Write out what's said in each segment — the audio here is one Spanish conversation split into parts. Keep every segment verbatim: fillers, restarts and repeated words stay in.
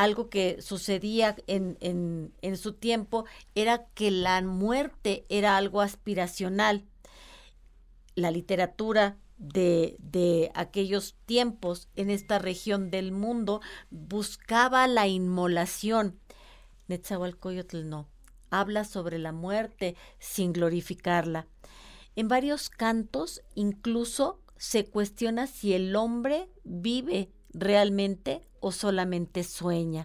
algo que sucedía en, en, en su tiempo era que la muerte era algo aspiracional. La literatura de, de aquellos tiempos en esta región del mundo buscaba la inmolación. Netzahualcóyotl no, habla sobre la muerte sin glorificarla. En varios cantos incluso se cuestiona si el hombre vive realmente o solamente sueña.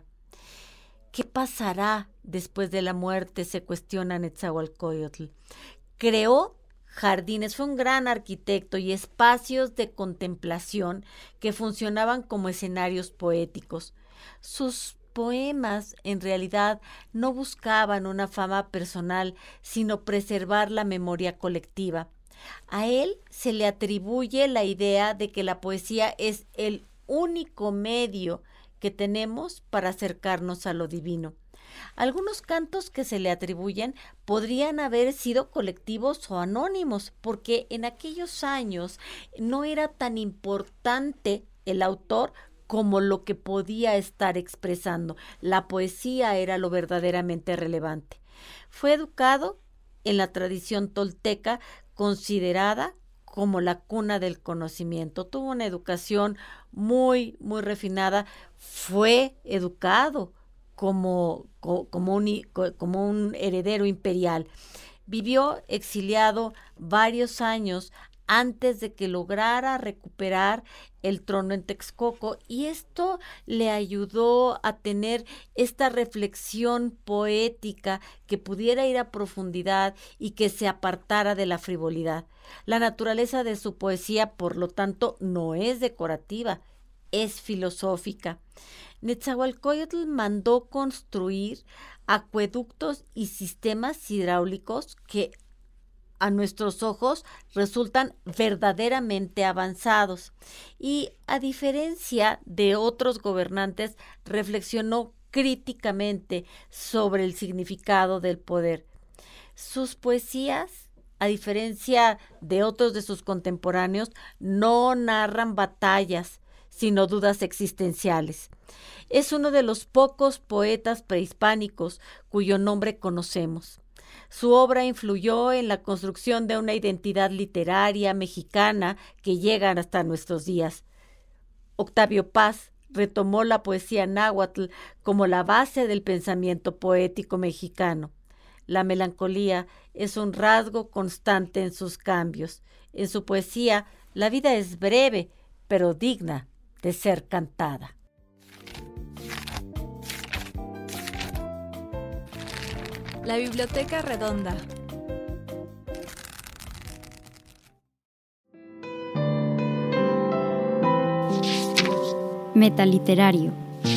¿Qué pasará después de la muerte?, se cuestiona Netzahualcóyotl. Creó jardines, fue un gran arquitecto y espacios de contemplación que funcionaban como escenarios poéticos. Sus poemas en realidad no buscaban una fama personal, sino preservar la memoria colectiva. A él se le atribuye la idea de que la poesía es el único medio que tenemos para acercarnos a lo divino. Algunos cantos que se le atribuyen podrían haber sido colectivos o anónimos, porque en aquellos años no era tan importante el autor como lo que podía estar expresando. La poesía era lo verdaderamente relevante. Fue educado en la tradición tolteca, considerada como la cuna del conocimiento. Tuvo una educación muy, muy refinada. Fue educado como, como, un, como un heredero imperial. Vivió exiliado varios años antes de que lograra recuperar el trono en Texcoco, y esto le ayudó a tener esta reflexión poética que pudiera ir a profundidad y que se apartara de la frivolidad. La naturaleza de su poesía, por lo tanto, no es decorativa, es filosófica. Netzahualcóyotl mandó construir acueductos y sistemas hidráulicos que a nuestros ojos resultan verdaderamente avanzados, y a diferencia de otros gobernantes, reflexionó críticamente sobre el significado del poder. Sus poesías, a diferencia de otros de sus contemporáneos, no narran batallas, sino dudas existenciales. Es uno de los pocos poetas prehispánicos cuyo nombre conocemos. Su obra influyó en la construcción de una identidad literaria mexicana que llega hasta nuestros días. Octavio Paz retomó la poesía náhuatl como la base del pensamiento poético mexicano. La melancolía es un rasgo constante en sus cambios. En su poesía, la vida es breve, pero digna de ser cantada. La Biblioteca Redonda. Metaliterario.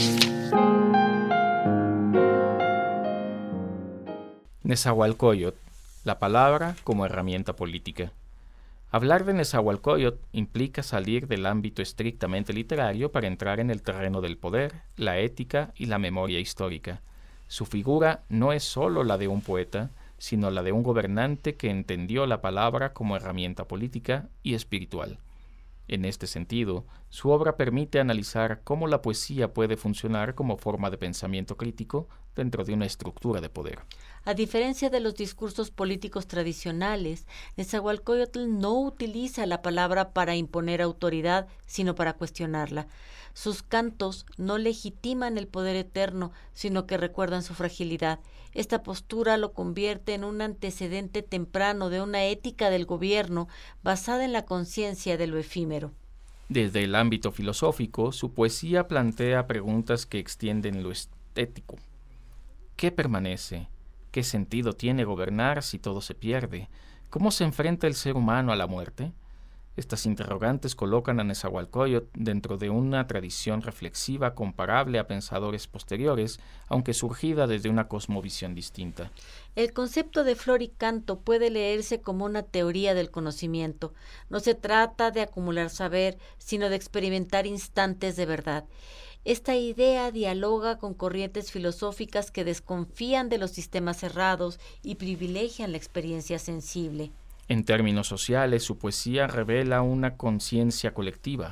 Nezahualcóyotl, la palabra como herramienta política. Hablar de Nezahualcóyotl implica salir del ámbito estrictamente literario para entrar en el terreno del poder, la ética y la memoria histórica. Su figura no es solo la de un poeta, sino la de un gobernante que entendió la palabra como herramienta política y espiritual. En este sentido, su obra permite analizar cómo la poesía puede funcionar como forma de pensamiento crítico dentro de una estructura de poder. A diferencia de los discursos políticos tradicionales, Nezahualcóyotl no utiliza la palabra para imponer autoridad, sino para cuestionarla. Sus cantos no legitiman el poder eterno, sino que recuerdan su fragilidad. Esta postura lo convierte en un antecedente temprano de una ética del gobierno basada en la conciencia de lo efímero. Desde el ámbito filosófico, su poesía plantea preguntas que extienden lo estético. ¿Qué permanece? ¿Qué sentido tiene gobernar si todo se pierde? ¿Cómo se enfrenta el ser humano a la muerte? Estas interrogantes colocan a Nezahualcóyotl dentro de una tradición reflexiva comparable a pensadores posteriores, aunque surgida desde una cosmovisión distinta. El concepto de flor y canto puede leerse como una teoría del conocimiento. No se trata de acumular saber, sino de experimentar instantes de verdad. Esta idea dialoga con corrientes filosóficas que desconfían de los sistemas cerrados y privilegian la experiencia sensible. En términos sociales, su poesía revela una conciencia colectiva.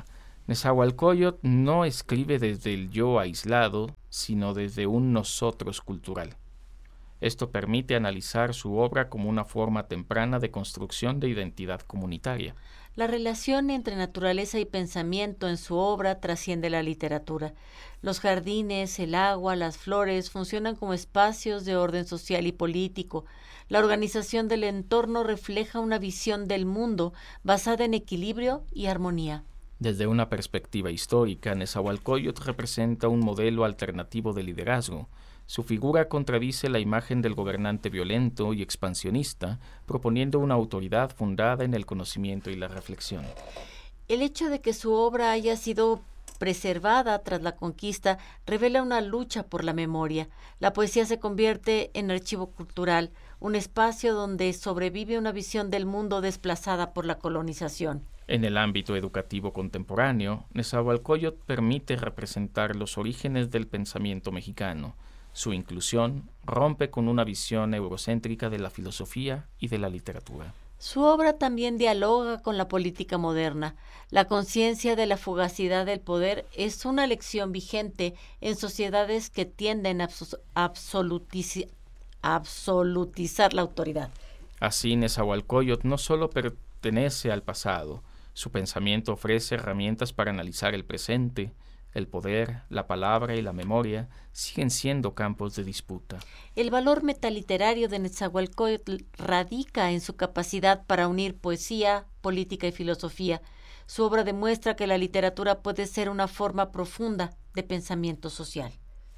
Nezahualcóyotl no escribe desde el yo aislado, sino desde un nosotros cultural. Esto permite analizar su obra como una forma temprana de construcción de identidad comunitaria. La relación entre naturaleza y pensamiento en su obra trasciende la literatura. Los jardines, el agua, las flores funcionan como espacios de orden social y político. La organización del entorno refleja una visión del mundo basada en equilibrio y armonía. Desde una perspectiva histórica, Nezahualcóyotl representa un modelo alternativo de liderazgo. Su figura contradice la imagen del gobernante violento y expansionista, proponiendo una autoridad fundada en el conocimiento y la reflexión. El hecho de que su obra haya sido preservada tras la conquista revela una lucha por la memoria. La poesía se convierte en archivo cultural, un espacio donde sobrevive una visión del mundo desplazada por la colonización. En el ámbito educativo contemporáneo, Nezahualcóyotl permite representar los orígenes del pensamiento mexicano. Su inclusión rompe con una visión eurocéntrica de la filosofía y de la literatura. Su obra también dialoga con la política moderna. La conciencia de la fugacidad del poder es una lección vigente en sociedades que tienden a absolutici- absolutizar la autoridad. Así, Nezahualcóyotl no solo pertenece al pasado, su pensamiento ofrece herramientas para analizar el presente. El poder, la palabra y la memoria siguen siendo campos de disputa. El valor metaliterario de Nezahualcóyotl radica en su capacidad para unir poesía, política y filosofía. Su obra demuestra que la literatura puede ser una forma profunda de pensamiento social.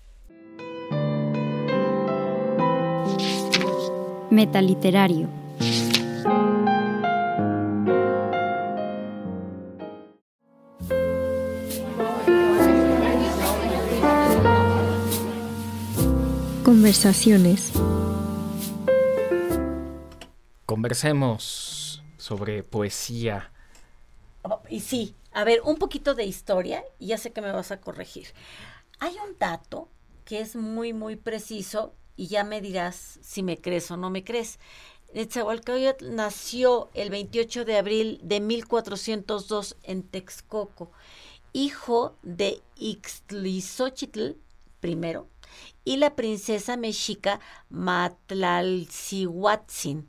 Metaliterario. Conversaciones. Conversemos sobre poesía. Oh, y sí, a ver, un poquito de historia, y ya sé que me vas a corregir. Hay un dato que es muy, muy preciso, y ya me dirás si me crees o no me crees. Nezahualcóyotl nació el veintiocho de abril de mil cuatrocientos dos en Texcoco, hijo de Ixtlilxóchitl primero, y la princesa mexica Matlaltzihuatzin.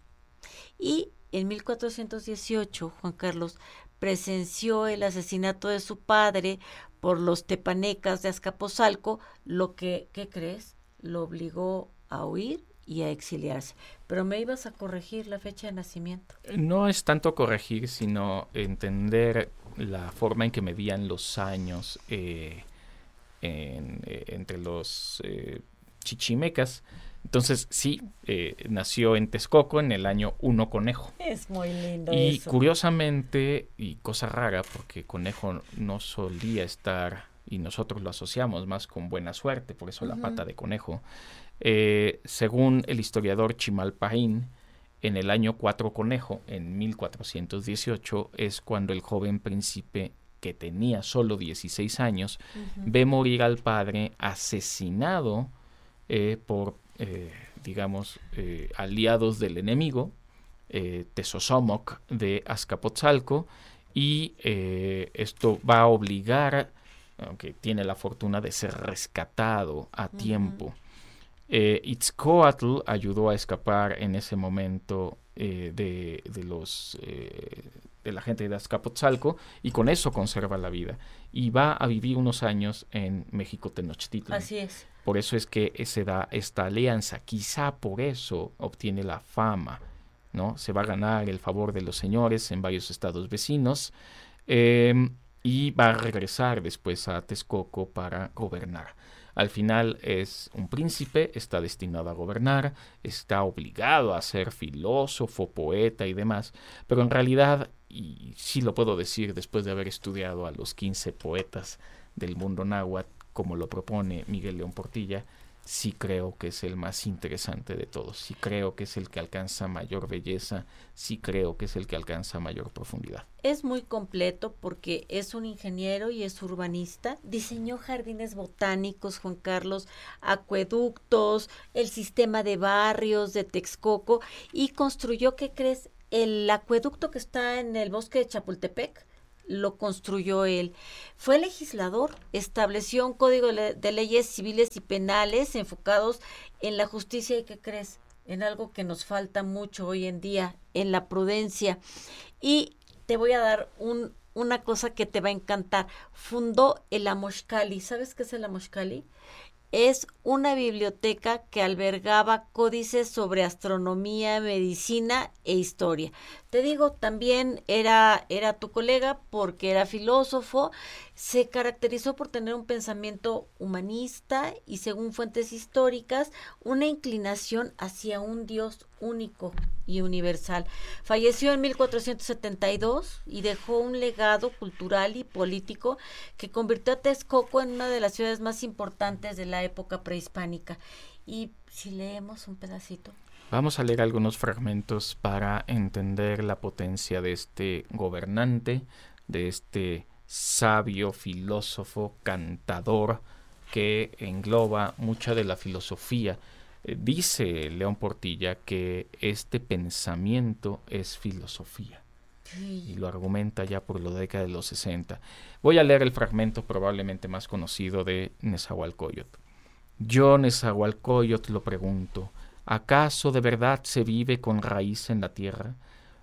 Y en mil cuatrocientos dieciocho, Juan Carlos presenció el asesinato de su padre por los tepanecas de Azcapotzalco, lo que, ¿qué crees? Lo obligó a huir y a exiliarse. Pero me ibas a corregir la fecha de nacimiento. No es tanto corregir, sino entender la forma en que medían los años eh, en, eh, entre los eh, chichimecas. Entonces, sí, eh, nació en Texcoco en el año uno Conejo. Es muy lindo y eso. Curiosamente, y cosa rara, porque Conejo no solía estar, y nosotros lo asociamos más con buena suerte, por eso uh-huh. la pata de conejo. Eh, según el historiador Chimalpaín, en el año cuatro Conejo, en mil cuatrocientos dieciocho, es cuando el joven príncipe, que tenía solo dieciséis años, uh-huh. ve morir al padre asesinado eh, por, eh, digamos, eh, aliados del enemigo, eh, Tezozomoc de Azcapotzalco, y eh, esto va a obligar, aunque tiene la fortuna de ser rescatado a uh-huh. tiempo. Eh, Itzcoatl ayudó a escapar en ese momento eh, de, de los eh, de la gente de Azcapotzalco, y con eso conserva la vida. Y va a vivir unos años en México Tenochtitlan. Así es. Por eso es que se da esta alianza. Quizá por eso obtiene la fama, ¿no? Se va a ganar el favor de los señores en varios estados vecinos, eh, y va a regresar después a Texcoco para gobernar. Al final es un príncipe, está destinado a gobernar, está obligado a ser filósofo, poeta y demás, pero en realidad, y sí lo puedo decir después de haber estudiado a los quince poetas del mundo náhuatl, como lo propone Miguel León Portilla, sí creo que es el más interesante de todos, sí creo que es el que alcanza mayor belleza, sí creo que es el que alcanza mayor profundidad. Es muy completo porque es un ingeniero y es urbanista, diseñó jardines botánicos, Juan Carlos, acueductos, el sistema de barrios de Texcoco, y construyó, ¿qué crees? El acueducto que está en el bosque de Chapultepec, lo construyó él. Fue legislador, estableció un código de, le- de leyes civiles y penales enfocados en la justicia y, ¿qué crees? En algo que nos falta mucho hoy en día, en la prudencia. Y te voy a dar un, una cosa que te va a encantar. Fundó el Amoxcali. ¿Sabes qué es el Amoxcali? Es una biblioteca que albergaba códices sobre astronomía, medicina e historia. Te digo, también era, era tu colega porque era filósofo, se caracterizó por tener un pensamiento humanista y, según fuentes históricas, una inclinación hacia un Dios único y universal. Falleció en mil cuatrocientos setenta y dos y dejó un legado cultural y político que convirtió a Texcoco en una de las ciudades más importantes de la época prehispánica. Y si leemos un pedacito. Vamos a leer algunos fragmentos para entender la potencia de este gobernante, de este sabio, filósofo, cantador, que engloba mucha de la filosofía. Eh, dice León Portilla que este pensamiento es filosofía. Y lo argumenta ya por la década de los sesenta. Voy a leer el fragmento probablemente más conocido de Nezahualcóyotl. Yo, Nezahualcóyotl, lo pregunto, ¿acaso de verdad se vive con raíz en la tierra?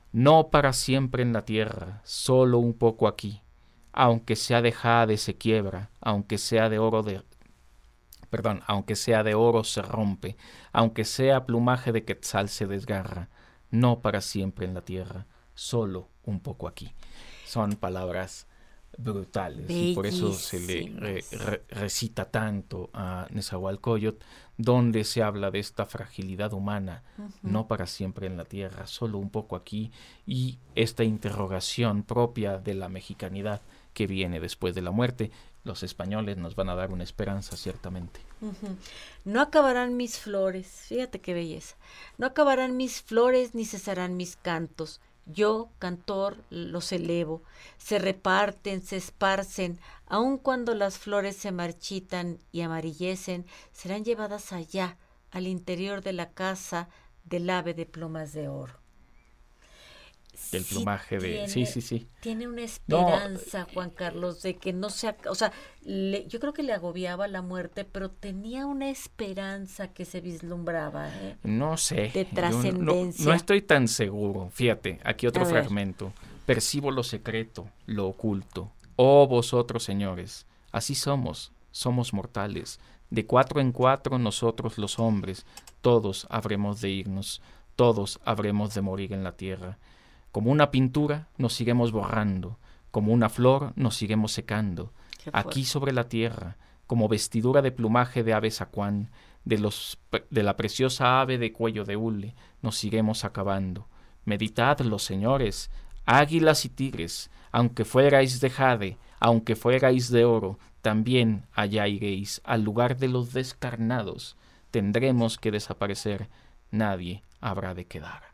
No para siempre en la tierra, solo un poco aquí. Aunque sea de jade se quiebra, aunque sea de oro de... Perdón, aunque sea de oro se rompe, aunque sea plumaje de quetzal se desgarra. No para siempre en la tierra, solo un poco aquí. Son palabras brutales. Bellísimas. Y por eso se le re, re, recita tanto a Nezahualcóyotl, donde se habla de esta fragilidad humana, uh-huh. no para siempre en la tierra, solo un poco aquí, y esta interrogación propia de la mexicanidad que viene después de la muerte. Los españoles nos van a dar una esperanza, ciertamente. Uh-huh. No acabarán mis flores, fíjate qué belleza, no acabarán mis flores ni cesarán mis cantos. Yo, cantor, los elevo, se reparten, se esparcen, aun cuando las flores se marchitan y amarillecen, serán llevadas allá, al interior de la casa del ave de plumas de oro. Del sí plumaje de... Tiene, sí, sí, sí. Tiene una esperanza, no, Juan Carlos, de que no sea... O sea, le, yo creo que le agobiaba la muerte, pero tenía una esperanza que se vislumbraba, ¿eh? No sé. De trascendencia. No, no, no estoy tan seguro. Fíjate, aquí otro A fragmento. Ver. Percibo lo secreto, lo oculto. Oh, vosotros, señores, así somos, somos mortales. De cuatro en cuatro nosotros los hombres, todos habremos de irnos, todos habremos de morir en la tierra. Como una pintura nos iremos borrando, como una flor nos iremos secando. Aquí sobre la tierra, como vestidura de plumaje de ave zacuán, de, los, de la preciosa ave de cuello de hule, nos iremos acabando. Meditadlo, señores, águilas y tigres, aunque fuerais de jade, aunque fuerais de oro, también allá iréis, al lugar de los descarnados. Tendremos que desaparecer, nadie habrá de quedar.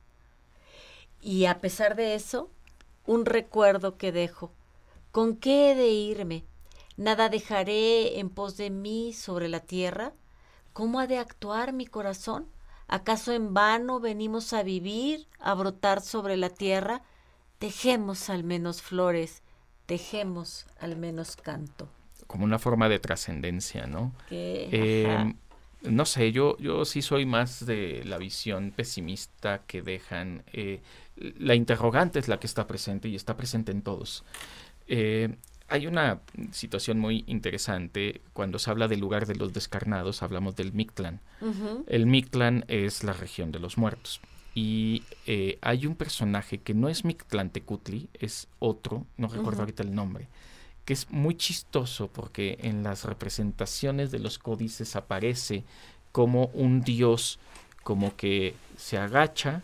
Y a pesar de eso, un recuerdo que dejo. ¿Con qué he de irme? ¿Nada dejaré en pos de mí sobre la tierra? ¿Cómo ha de actuar mi corazón? ¿Acaso en vano venimos a vivir, a brotar sobre la tierra? Dejemos al menos flores, dejemos al menos canto. Como una forma de trascendencia, ¿no? ¿Qué? Eh, no sé, yo, yo sí soy más de la visión pesimista que dejan... Eh, la interrogante es la que está presente y está presente en todos. Eh, hay una situación muy interesante cuando se habla del lugar de los descarnados, hablamos del Mictlán. Uh-huh. El Mictlán es la región de los muertos y eh, hay un personaje que no es Mictlantecutli, es otro, no recuerdo uh-huh. ahorita el nombre, que es muy chistoso porque en las representaciones de los códices aparece como un dios como que se agacha,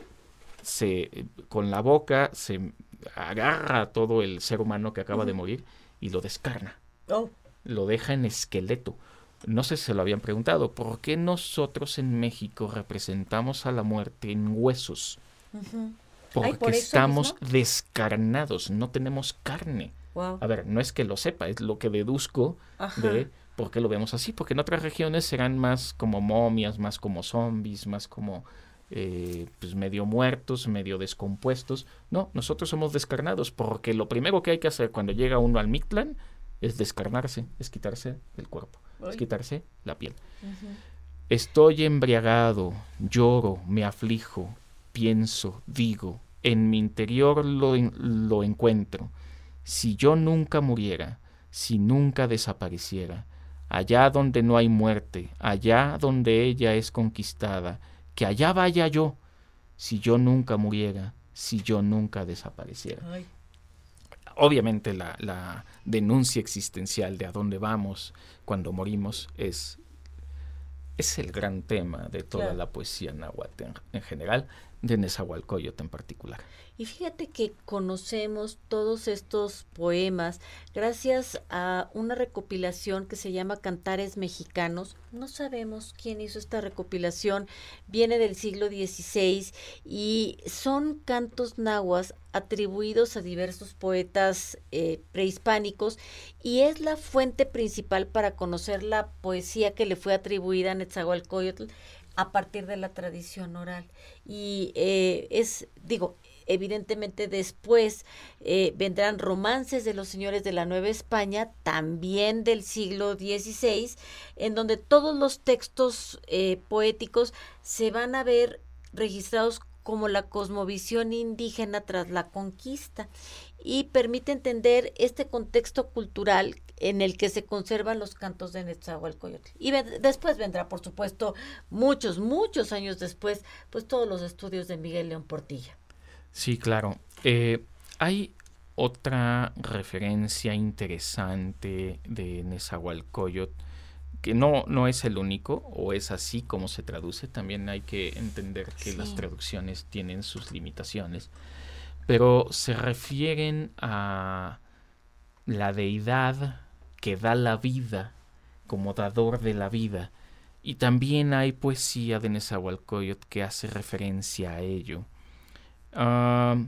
se con la boca se agarra a todo el ser humano que acaba uh-huh. de morir y lo descarna. Oh. Lo deja en esqueleto. No sé si se lo habían preguntado, ¿por qué nosotros en México representamos a la muerte en huesos? Uh-huh. Porque Ay, ¿por estamos mismo? descarnados, no tenemos carne. Wow. A ver, no es que lo sepa, es lo que deduzco Ajá. de por qué lo vemos así, porque en otras regiones serán más como momias, más como zombies, más como eh, pues medio muertos, medio descompuestos. No, nosotros somos descarnados, porque lo primero que hay que hacer cuando llega uno al Mictlán es descarnarse, es quitarse el cuerpo, Uy. es quitarse la piel. Uh-huh. Estoy embriagado, lloro, me aflijo, pienso, digo, en mi interior lo, lo encuentro. Si yo nunca muriera, si nunca desapareciera, allá donde no hay muerte, allá donde ella es conquistada, que allá vaya yo, si yo nunca muriera, si yo nunca desapareciera. Ay. Obviamente la, la denuncia existencial de a dónde vamos cuando morimos es, es el gran tema de toda claro. la poesía náhuatl en, en general, de Nezahualcóyotl en particular. Y fíjate que conocemos todos estos poemas gracias a una recopilación que se llama Cantares Mexicanos. No sabemos quién hizo esta recopilación, viene del siglo dieciséis y son cantos nahuas atribuidos a diversos poetas eh, prehispánicos y es la fuente principal para conocer la poesía que le fue atribuida a Nezahualcóyotl a partir de la tradición oral. Y eh, es, digo, evidentemente después eh, vendrán romances de los señores de la Nueva España, también del siglo dieciséis, en donde todos los textos eh, poéticos se van a ver registrados como la cosmovisión indígena tras la conquista y permite entender este contexto cultural en el que se conservan los cantos de Nezahualcóyotl. Y ve- después vendrá, por supuesto, muchos, muchos años después, pues todos los estudios de Miguel León Portilla. Sí, claro. Eh, hay otra referencia interesante de Nezahualcóyotl, que no, no es el único, o es así como se traduce. También hay que entender que sí. las traducciones tienen sus limitaciones, pero se refieren a la deidad que da la vida, como dador de la vida. Y también hay poesía de Nezahualcóyotl que hace referencia a ello. Uh,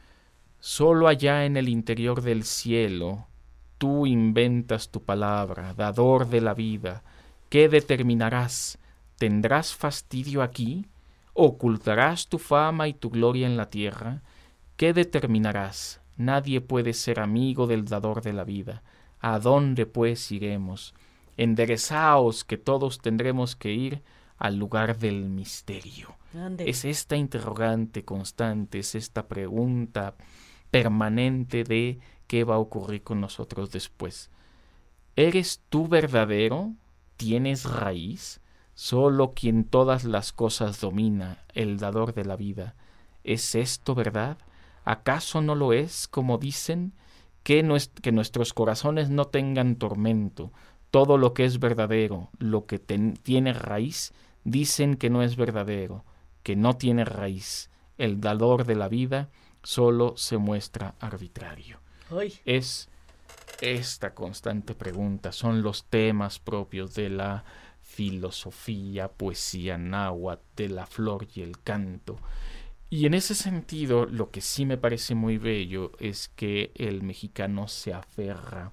solo allá en el interior del cielo, tú inventas tu palabra, dador de la vida. ¿Qué determinarás? ¿Tendrás fastidio aquí? ¿Ocultarás tu fama y tu gloria en la tierra? ¿Qué determinarás? Nadie puede ser amigo del dador de la vida. ¿A dónde pues iremos? Enderezaos, que todos tendremos que ir al lugar del misterio. ¿Dónde? Es esta interrogante constante, es esta pregunta permanente de qué va a ocurrir con nosotros después. ¿Eres tú verdadero? ¿Tienes raíz? Solo quien todas las cosas domina, el dador de la vida. ¿Es esto verdad? ¿Acaso no lo es, como dicen? Que, nuest- que nuestros corazones no tengan tormento. Todo lo que es verdadero, lo que ten- tiene raíz, dicen que no es verdadero, que no tiene raíz. El dador de la vida solo se muestra arbitrario. Ay. Es esta constante pregunta, son los temas propios de la filosofía, poesía náhuatl, de la flor y el canto. Y en ese sentido, lo que sí me parece muy bello es que el mexicano se aferra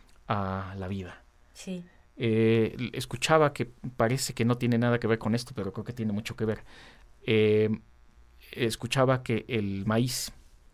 a la vida. Sí. Eh, escuchaba que parece que no tiene nada que ver con esto, pero creo que tiene mucho que ver. Eh, escuchaba que el maíz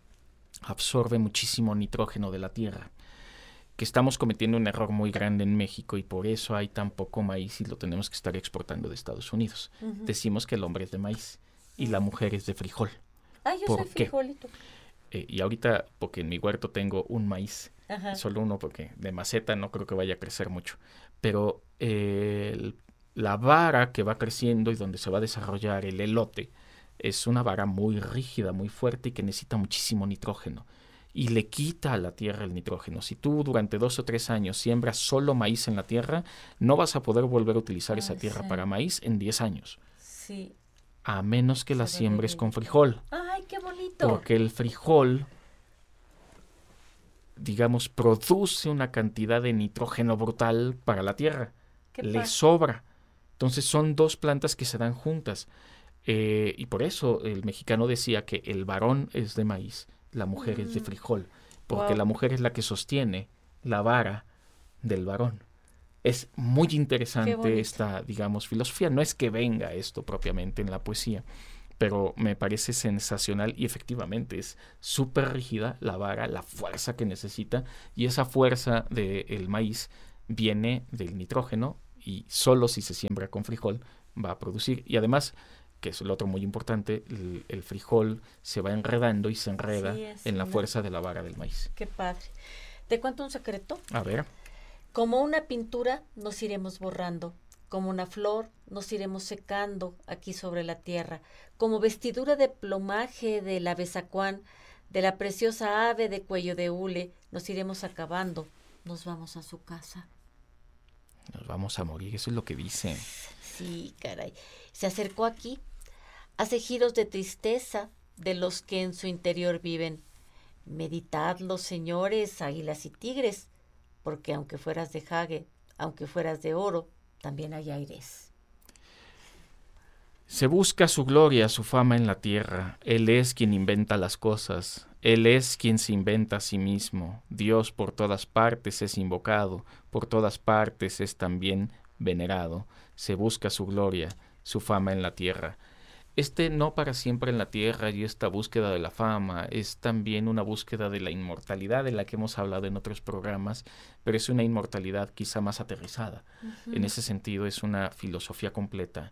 absorbe muchísimo nitrógeno de la tierra, que estamos cometiendo un error muy grande en México y por eso hay tan poco maíz y lo tenemos que estar exportando de Estados Unidos. Uh-huh. Decimos que el hombre es de maíz y la mujer es de frijol. Ah, yo ¿Por soy qué? frijolito. Eh, y ahorita, porque en mi huerto tengo un maíz, Ajá. solo uno porque de maceta no creo que vaya a crecer mucho, pero eh, el, la vara que va creciendo y donde se va a desarrollar el elote es una vara muy rígida, muy fuerte y que necesita muchísimo nitrógeno y le quita a la tierra el nitrógeno. Si tú durante dos o tres años siembras solo maíz en la tierra, no vas a poder volver a utilizar ah, esa tierra sí. para maíz en diez años. Sí. A menos que la siembres con frijol. ¡Ay, qué bonito! Porque el frijol, digamos, produce una cantidad de nitrógeno brutal para la tierra. Le pasa? sobra. Entonces son dos plantas que se dan juntas. Eh, y por eso el mexicano decía que el varón es de maíz, la mujer mm. es de frijol. Porque wow. la mujer es la que sostiene la vara del varón. Es muy interesante esta, digamos, filosofía. No es que venga esto propiamente en la poesía, pero me parece sensacional y efectivamente es súper rígida la vara, la fuerza que necesita, y esa fuerza del maíz viene del nitrógeno y solo si se siembra con frijol va a producir. Y además, que es lo otro muy importante, el, el frijol se va enredando y se enreda Sí, es, en la ¿no? fuerza de la vara del maíz. Qué padre. ¿Te cuento un secreto? A ver. Como una pintura nos iremos borrando, como una flor nos iremos secando aquí sobre la tierra, como vestidura de plumaje del avezacuán, de la preciosa ave de cuello de hule, nos iremos acabando, nos vamos a su casa. Nos vamos a morir, eso es lo que dice. Sí, caray. Se acercó aquí, hace giros de tristeza de los que en su interior viven. Meditadlo, señores, águilas y tigres, porque aunque fueras de jade, aunque fueras de oro, también hay aires. Se busca su gloria, su fama en la tierra. Él es quien inventa las cosas. Él es quien se inventa a sí mismo. Dios por todas partes es invocado, por todas partes es también venerado. Se busca su gloria, su fama en la tierra. Este no para siempre en la tierra y esta búsqueda de la fama es también una búsqueda de la inmortalidad de la que hemos hablado en otros programas, pero es una inmortalidad quizá más aterrizada. Uh-huh. En ese sentido es una filosofía completa.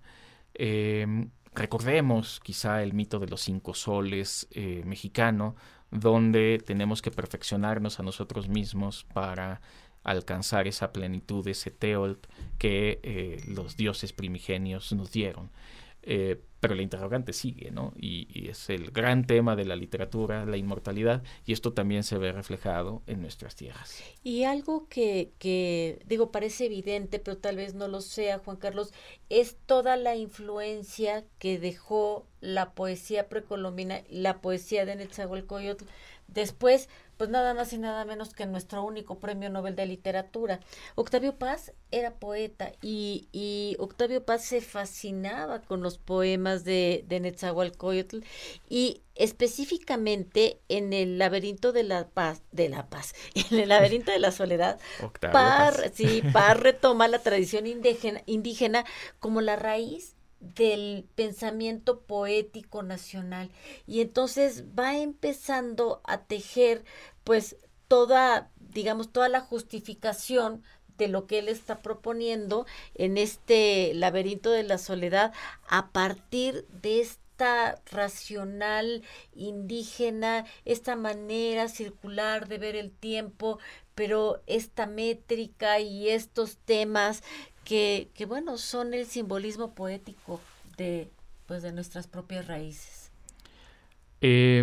Eh, recordemos quizá el mito de los cinco soles eh, mexicano, donde tenemos que perfeccionarnos a nosotros mismos para alcanzar esa plenitud, ese teolt que eh, los dioses primigenios nos dieron. Eh, pero la interrogante sigue, ¿no? Y, y es el gran tema de la literatura, la inmortalidad, y esto también se ve reflejado en nuestras tierras. Y algo que, que, digo, parece evidente, pero tal vez no lo sea, Juan Carlos, es toda la influencia que dejó la poesía precolombina, la poesía de Netzahualcóyotl, después, pues nada más y nada menos que nuestro único premio Nobel de Literatura. Octavio Paz era poeta y, y Octavio Paz se fascinaba con los poemas de, de Netzahualcóyotl y específicamente en el laberinto de la paz, de la paz, en el laberinto de la soledad, Paz, sí, Paz retoma la tradición indígena, indígena como la raíz del pensamiento poético nacional y entonces va empezando a tejer pues toda, digamos, toda la justificación de lo que él está proponiendo en este laberinto de la soledad a partir de esta racional indígena, esta manera circular de ver el tiempo, pero esta métrica y estos temas que, que bueno, son el simbolismo poético de, pues, de nuestras propias raíces. Eh,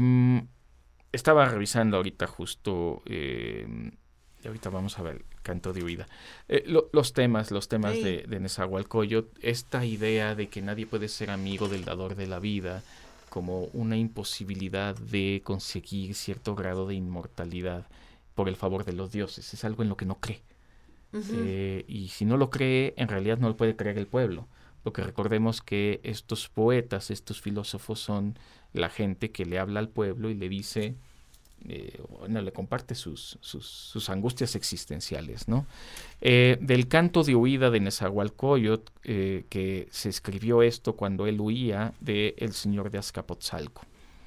estaba revisando ahorita justo, eh, ahorita vamos a ver el canto de huida, eh, lo, los temas, los temas sí. de, de Netzahualcóyotl, esta idea de que nadie puede ser amigo del dador de la vida, como una imposibilidad de conseguir cierto grado de inmortalidad por el favor de los dioses, es algo en lo que no cree. Uh-huh. Eh, y si no lo cree, en realidad no lo puede creer el pueblo, porque recordemos que estos poetas, estos filósofos son la gente que le habla al pueblo y le dice, eh, bueno, le comparte sus, sus, sus angustias existenciales, ¿no? Eh, del canto de huida de Netzahualcóyotl, eh, que se escribió esto cuando él huía del señor de Azcapotzalco.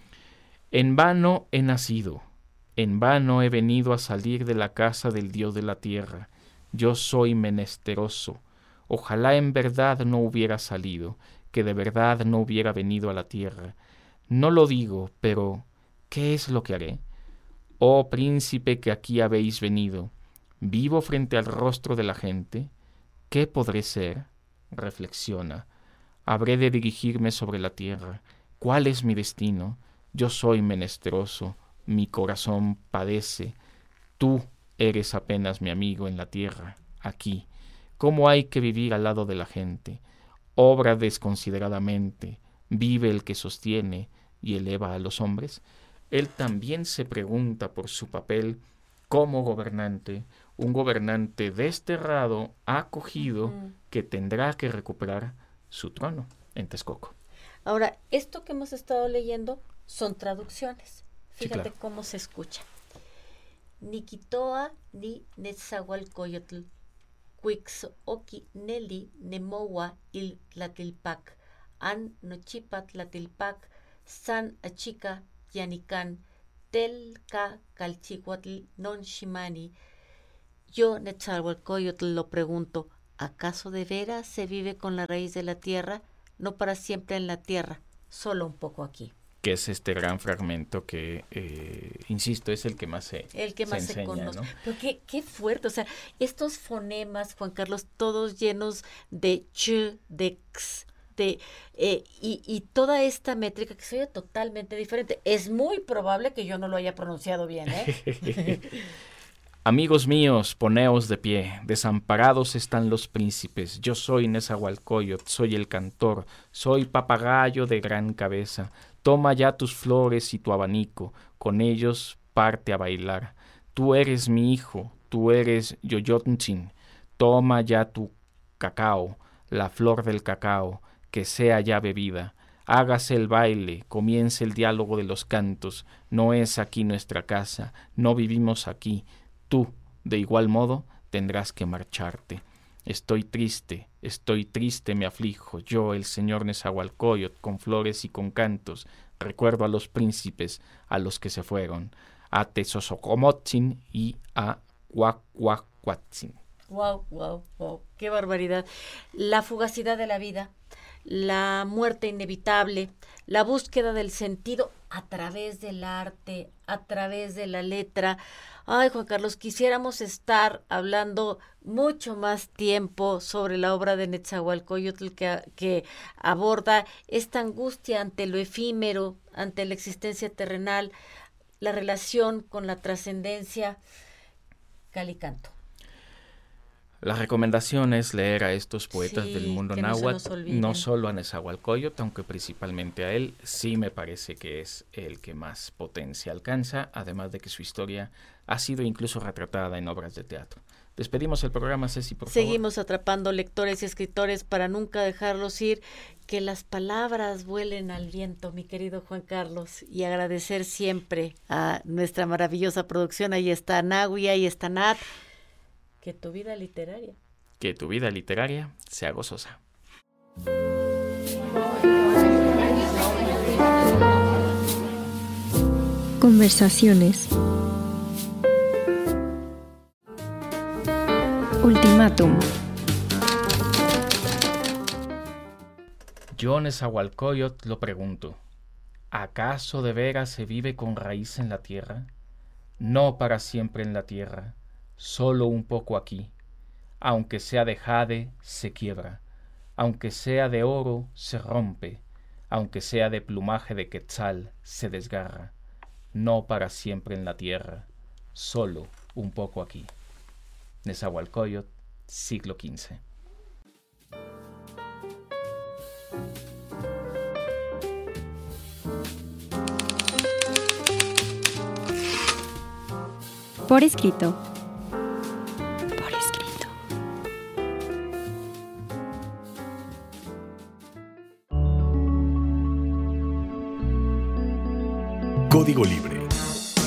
En vano he nacido, en vano he venido a salir de la casa del Dios de la tierra. Yo soy menesteroso. Ojalá en verdad no hubiera salido, que de verdad no hubiera venido a la tierra. No lo digo, pero ¿qué es lo que haré? Oh príncipe que aquí habéis venido, vivo frente al rostro de la gente, ¿qué podré ser? Reflexiona. Habré de dirigirme sobre la tierra. ¿Cuál es mi destino? Yo soy menesteroso, mi corazón padece. Tú eres apenas mi amigo en la tierra, aquí. ¿Cómo hay que vivir al lado de la gente? Obra desconsideradamente, vive el que sostiene y eleva a los hombres. Él también se pregunta por su papel como gobernante, un gobernante desterrado, acogido, uh-huh. que tendrá que recuperar su trono en Texcoco. Ahora, esto que hemos estado leyendo son traducciones. Fíjate sí, claro. cómo se escucha. Nikitoa ni Netzahualcóyotl, Cuixoqui Neli Nemowa il Tlatilpac, an nochipat latilpac, san achica yanican, telca calchihuatl non shimani. Yo, Netzahualcóyotl, lo pregunto, ¿acaso de veras se vive con la raíz de la tierra? No para siempre en la tierra, solo un poco aquí. Que es este gran fragmento que, eh, insisto, es el que más se El que más se, se enseña, conoce. ¿no? Pero qué, qué fuerte, o sea, estos fonemas, Juan Carlos, todos llenos de ch, de x, de, eh, y, y toda esta métrica que se oye totalmente diferente. Es muy probable que yo no lo haya pronunciado bien, ¿eh? Amigos míos, poneos de pie, desamparados están los príncipes. Yo soy Nezahualcóyotl, soy el cantor, soy papagayo de gran cabeza. Toma ya tus flores y tu abanico, con ellos parte a bailar. Tú eres mi hijo, tú eres Yoyotzin. Toma ya tu cacao, la flor del cacao, que sea ya bebida. Hágase el baile, comience el diálogo de los cantos. No es aquí nuestra casa, no vivimos aquí. Tú, de igual modo, tendrás que marcharte. Estoy triste, estoy triste, me aflijo. Yo, el señor Nezahualcóyotl, con flores y con cantos, recuerdo a los príncipes, a los que se fueron, a Tezosocomotzin y a Cuacuacuatzin. Wow, wow, wow, qué barbaridad. La fugacidad de la vida, la muerte inevitable, la búsqueda del sentido a través del arte, a través de la letra. Ay, Juan Carlos, quisiéramos estar hablando mucho más tiempo sobre la obra de Netzahualcóyotl que, que aborda esta angustia ante lo efímero, ante la existencia terrenal, la relación con la trascendencia. Calicanto. La recomendación es leer a estos poetas Sí, del mundo que no se náhuatl, nos olviden. no solo a Nezahualcóyotl, aunque principalmente a él. Sí me parece que es el que más potencia alcanza, además de que su historia ha sido incluso retratada en obras de teatro. Despedimos el programa, Ceci, por favor. Seguimos atrapando lectores y escritores para nunca dejarlos ir. Que las palabras vuelen al viento, mi querido Juan Carlos, y agradecer siempre a nuestra maravillosa producción. Ahí está Nahui, ahí está Nat. Que tu vida literaria. Que tu vida literaria sea gozosa. Conversaciones. Ultimátum. Yo, Nezahualcóyotl, lo pregunto, ¿acaso de veras se vive con raíz en la tierra? No para siempre en la tierra, solo un poco aquí. Aunque sea de jade, se quiebra. Aunque sea de oro, se rompe. Aunque sea de plumaje de quetzal, se desgarra. No para siempre en la tierra, solo un poco aquí. Nezahualcóyotl, siglo quince. Por escrito. Por escrito. Código Libre.